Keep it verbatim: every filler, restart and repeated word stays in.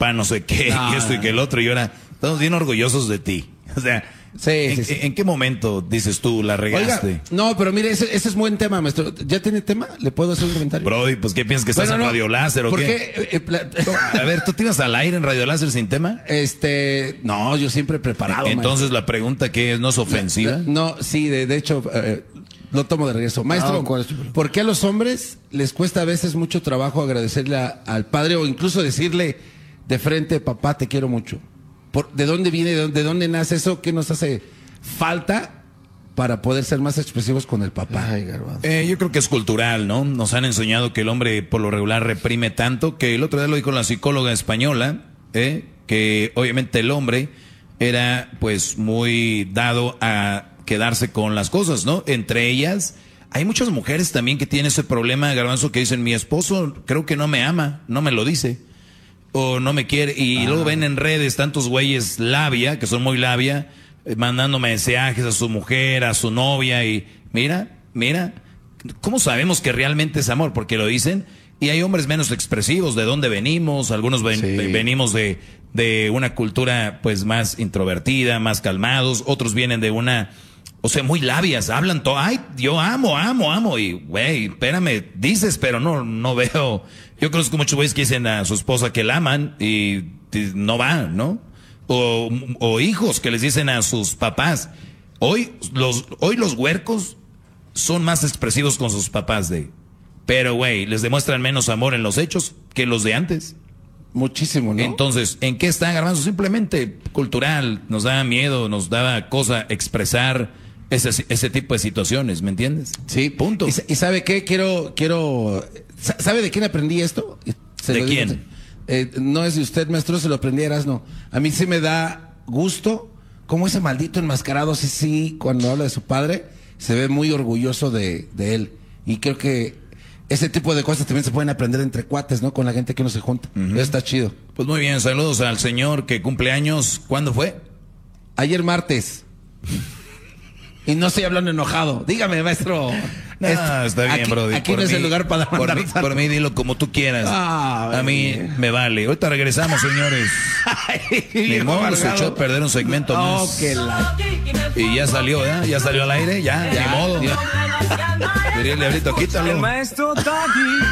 papá no sé qué, no, y esto y que el otro, y ahora estamos bien orgullosos de ti. O sea, sí, ¿en, sí, sí. ¿en qué momento dices tú la regaste? Oiga, no, pero mire, ese, ese es buen tema, maestro. ¿Ya tiene tema? ¿Le puedo hacer un comentario? Brody, pues ¿qué piensas que estás Bueno, en no, Radio Láser o ¿por qué? qué? Eh, pla- A ver, ¿tú te ibas al aire en Radio Láser sin tema? Este, no, yo siempre he preparado. Entonces maestro. la pregunta que es, ¿no es ofensiva? No, sí, de, de hecho, eh, lo tomo de regreso. Maestro, Ah, ¿cuál es tu pregunta? ¿por qué a los hombres les cuesta a veces mucho trabajo agradecerle a- al padre o incluso decirle de frente, papá, te quiero mucho? Por, ¿De dónde viene, de dónde, de dónde nace eso? ¿Qué nos hace falta para poder ser más expresivos con el papá? Ay, Garbanzo. Eh, yo creo que es cultural, ¿no? Nos han enseñado que el hombre por lo regular reprime tanto, que el otro día lo dijo la psicóloga española, ¿eh? Que obviamente el hombre era pues muy dado a quedarse con las cosas, ¿no? Entre ellas, hay muchas mujeres también que tienen ese problema, Garbanzo, que dicen, mi esposo creo que no me ama, no me lo dice, o no me quiere, y Ah. luego ven en redes tantos güeyes labia, que son muy labia, eh, mandando mensajes a su mujer, a su novia, y mira, mira, ¿cómo sabemos que realmente es amor? Porque lo dicen, y hay hombres menos expresivos, ¿de dónde venimos? Algunos ven- Sí. venimos de, de una cultura pues más introvertida, más calmados, otros vienen de una, o sea, muy labias, hablan todo, ay, yo amo, amo, amo, y güey, espérame, dices, pero no, no veo, yo conozco muchos güeyes que dicen a su esposa que la aman y, y no va, ¿no? O, o hijos que les dicen a sus papás, hoy los, hoy los huercos son más expresivos con sus papás de, pero güey, les demuestran menos amor en los hechos que los de antes. Muchísimo, ¿no? Entonces, ¿en qué está, Garbanzo? Simplemente cultural, nos da miedo, nos da cosa expresar ese, ese tipo de situaciones, ¿me entiendes? Sí, Punto. ¿Y, sa- y sabe qué? Quiero, quiero. sa- ¿Sabe de quién aprendí esto? Se ¿De lo digo. quién? Eh, no es de usted, maestro, se lo aprendí a Erasmo. A mí sí me da gusto cómo ese maldito enmascarado, sí, sí, cuando habla de su padre, se ve muy orgulloso de, de él. Y creo que ese tipo de cosas también se pueden aprender entre cuates, ¿no? Con la gente que uno se junta. Eso está chido. Pues muy bien, saludos al señor que cumple años. ¿Cuándo fue? Ayer martes. Y no estoy hablando enojado. Dígame, maestro. No, Este, está bien, aquí, brody. Aquí Por no es mí- el lugar para por mandar mí, saludos. por mí dilo como tú quieras. Ah, a mí ay. me vale. Ahorita regresamos, señores. Ni viejo modo, se amargado. echó a perder un segmento Oh, más. que la... Y ya salió, ¿eh? Ya salió al aire, ya, Ya, ni modo. ya. Diría el diablito, quítalo. El maestro Doggy.